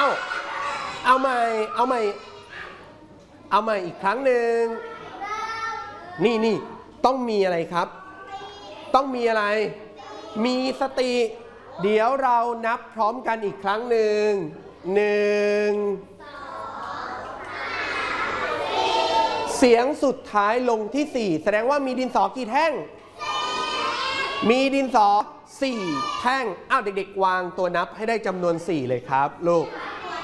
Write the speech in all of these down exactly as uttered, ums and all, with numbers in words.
เอาเอาใหม่เอาใหม่เอาใหม่อีกครั้งหนึ่งนี่นี่ต้องมีอะไรครับต้องมีอะไรมีสติเดี๋ยวเรานับพร้อมกันอีกครั้งหนึ่งหนึ่งเสียงสุดท้ายลงที่สี่แสดงว่ามีดินสอกี่แท่งมีดินสอสี่แท่งอ้าวเด็กๆวางตัวนับให้ได้จำนวนสี่เลยครับลูก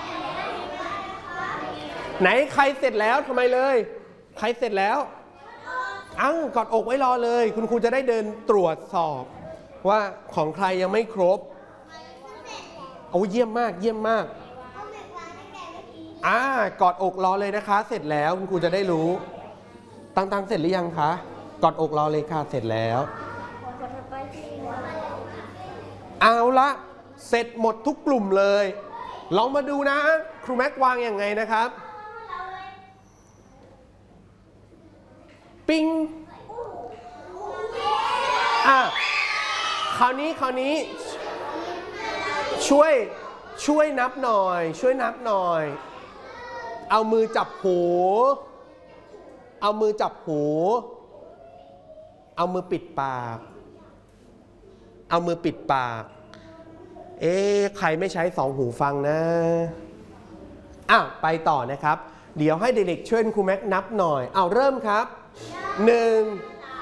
ไหนใครเสร็จแล้วทำไมเลยใครเสร็จแล้วอ้าวกอดอกไว้รอเลยคุณครูจะได้เดินตรวจสอบว่าของใครยังไม่ครบโอ้เยี่ยมมากเยี่ยมมากอ่ากอดอกรอเลยนะคะเสร็จแล้วคุณครูจะได้รู้ตั้งๆเสร็จหรือยังคะกอดอกรอเลยค่ะเสร็จแล้วเอาละเสร็จหมดทุกกลุ่มเลยลองมาดูนะครูแม็กวางยังไงนะครับปิ้งอ่ะคราวนี้คราวนี้ช่วยช่วยนับหน่อยช่วยนับหน่อยเอามือจับหูเอามือจับหูเอามือปิดปากเอามือปิดปากเอ๊ะใครไม่ใช้สองหูฟังนะอ้าวไปต่อนะครับเดี๋ยวให้เด็กๆช่วยครูแม็กนับหน่อยเอาเริ่มครับหนึ่ง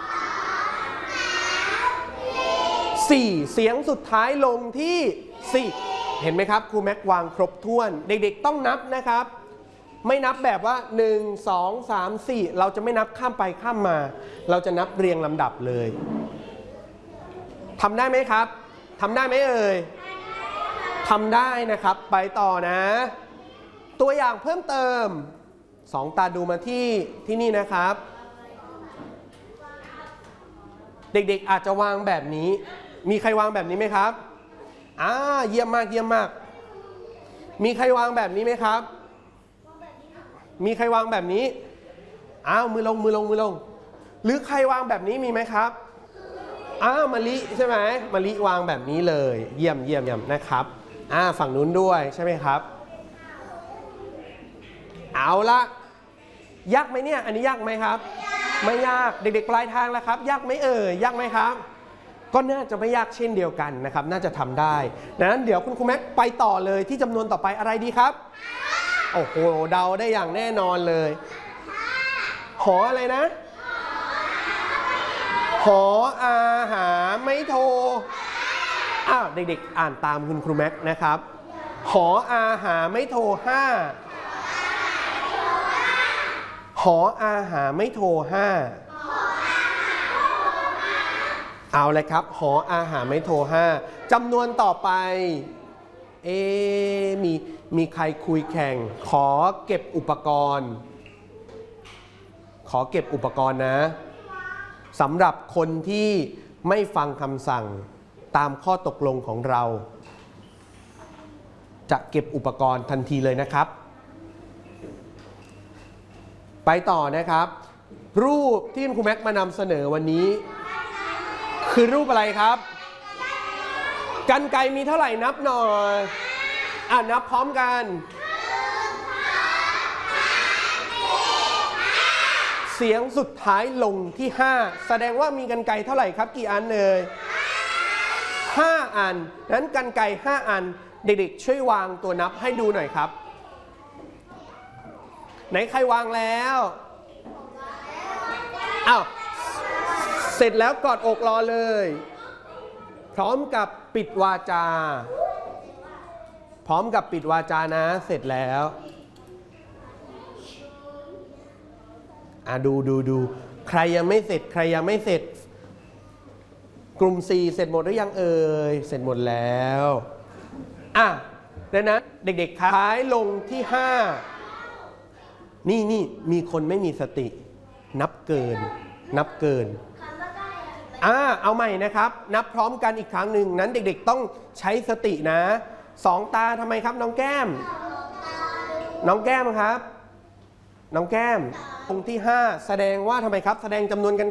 สี่เสียงสุดท้ายลงที่สี่เห็นไหมครับครูแม็กวางครบถ้วนเด็กๆต้องนับนะครับไม่นับแบบว่าหนึ่ง สอง สาม สี่เราจะไม่นับข้ามไปข้ามมาเราจะนับเรียงลำดับเลยทำได้ไหมครับทำได้ไหมเอ่ยทำได้นะครับไปต่อนะตัวอย่างเพิ่มเติมสองตาดูมาที่ที่นี่นะครับเด็กๆอาจจะวางแบบนี้มีใครวางแบบนี้ไหมครับอ่าเยี่ยมมากเยี่ยมมากมีใครวางแบบนี้ไหมครับมีใครวางแบบนี้อ้าวมือลงมือลงมือลงหรือใครวางแบบนี้มีไหมครับอ้าวมะลิใช่ไหมมะลิวางแบบนี้เลยเยี่ยมเยี่ยมเยี่ยมนะครับอ่าฝั่งนู้นด้วยใช่ไหมครับเอาละยากไหมเนี่ยอันนี้ยากไหมครับไม่ยากเด็กๆปลายทางแล้วครับยากไหมเอ่ยยากไหมครับก็น่าจะไม่ยากเช่นเดียวกันนะครับน่าจะทำได้ดังนั้นเดี๋ยวคุณครูแม็กไปต่อเลยที่จำนวนต่อไปอะไรดีครับโอ้โหเดาได้อย่างแน่นอนเลยหออะไรนะหออาหาไม่โทอ้าวเด็กๆอ่านตามคุณครูแม็กนะครับหออาหาไม่โทห้าหออาหาไม่โทห้าเอาเลยครับหออาหาไม่โทห้าจำนวนต่อไปเอมีมีใครคุยแข่งขอเก็บอุปกรณ์ขอเก็บอุปกรณ์นะสำหรับคนที่ไม่ฟังคำสั่งตามข้อตกลงของเราจะเก็บอุปกรณ์ทันทีเลยนะครับไปต่อนะครับรูปที่ครูแม็กมานำเสนอวันนี้คือรูปอะไรครับกรรไกรมีเท่าไหร่นับหน่อยอ่ะนับพร้อมกันเสียงสุดท้ายลงที่ห้าแสดงว่ามีกรรไกรเท่าไหร่ครับกี่อันเลยห้าอันนั้นกรรไกรห้าอันเด็กๆช่วยวางตัวนับให้ดูหน่อยครับไหนใครวางแล้วอ้าวเสร็จแล้วกอดอกรอเลยพร้อมกับปิดวาจาพร้อมกับปิดวาจานะเสร็จแล้วอ่ะดูดูดูใครยังไม่เสร็จใครยังไม่เสร็จกลุ่มสี่เสร็จหมดหรือยังเอ่ยเสร็จหมดแล้วอ่ะดังนั้นเด็กๆท้ายลงที่ห้านี่นี่มีคนไม่มีสตินับเกินนับเกินอ่าเอาใหม่นะครับนับพร้อมกันอีกครั้งหนึ่งนั้นเด็กๆต้องใช้สตินะสองตาทำไมครับน้องแก้มน้องแก้มครับน้องแก้มตรงที่ห้าแสดงว่าทำไมครับแสดงจำนวนกัน